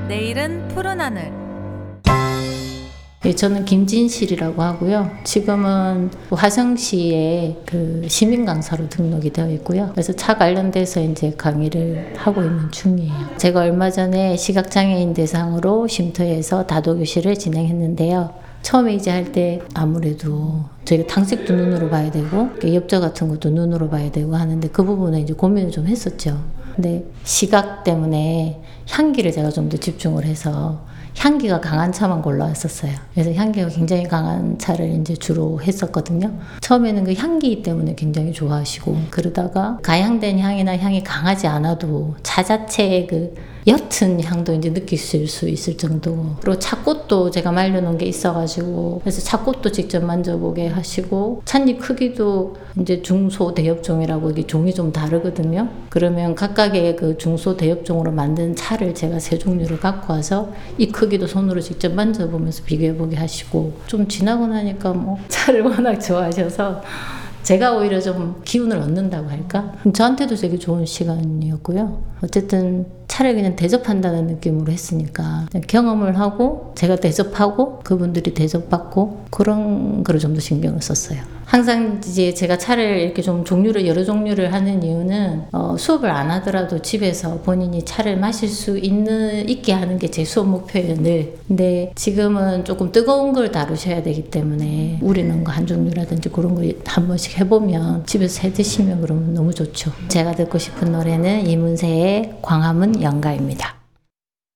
내일은 푸른 하늘. 예, 저는 김진실이라고 하고요. 지금은 화성시에 그 시민 강사로 등록이 되어 있고요. 그래서 차 관련돼서 이제 강의를 하고 있는 중이에요. 제가 얼마 전에 시각장애인 대상으로 쉼터에서 다도교실을 진행했는데요. 처음에 이제 할 때 아무래도 저희가 탕색도 눈으로 봐야 되고 엽자 같은 것도 눈으로 봐야 되고 하는데 그 부분에 이제 고민을 좀 했었죠. 근데 시각 때문에 향기를 제가 좀 더 집중을 해서 향기가 강한 차만 골라왔었어요. 그래서 향기가 굉장히 강한 차를 이제 주로 했었거든요. 처음에는 그 향기 때문에 굉장히 좋아하시고 그러다가 가양된 향이나 향이 강하지 않아도 차 자체의 그 옅은 향도 이제 느끼실 수 있을 정도. 그리고 차꽃도 제가 말려놓은 게 있어가지고 그래서 차꽃도 직접 만져보게 하시고 찻잎 크기도 이제 중소 대엽종이라고 이게 종이 좀 다르거든요. 그러면 각각의 그 중소 대엽종으로 만든 차를 제가 세 종류를 갖고 와서 이 크기도 손으로 직접 만져보면서 비교해보게 하시고 좀 지나고 나니까 뭐 차를 워낙 좋아하셔서 제가 오히려 좀 기운을 얻는다고 할까? 저한테도 되게 좋은 시간이었고요. 어쨌든 차를 그냥 대접한다는 느낌으로 했으니까 경험을 하고 제가 대접하고 그분들이 대접받고 그런 거를 좀 더 신경을 썼어요. 항상 이제 제가 차를 이렇게 좀 여러 종류를 하는 이유는 수업을 안 하더라도 집에서 본인이 차를 마실 수 있게 하는 게 제 수업 목표예요, 늘. 근데 지금은 조금 뜨거운 걸 다루셔야 되기 때문에 우리는 거 한 종류라든지 그런 거 한 번씩 해보면 집에서 해 드시면 그러면 너무 좋죠. 제가 듣고 싶은 노래는 이문세의 광화문 연가입니다.